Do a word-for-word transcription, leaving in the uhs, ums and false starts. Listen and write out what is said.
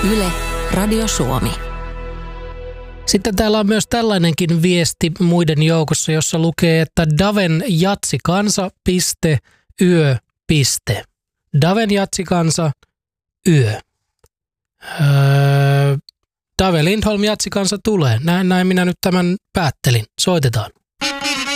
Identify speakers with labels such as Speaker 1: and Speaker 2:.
Speaker 1: Yle, Radio Suomi.
Speaker 2: Sitten täällä on myös tällainenkin viesti muiden joukossa, jossa lukee, että Daven jatsikansa piste yö piste. Daven jatsikansa yö. Öö, Dave Lindholm jatsikansa tulee. Näin, näin minä nyt tämän päättelin. Soitetaan.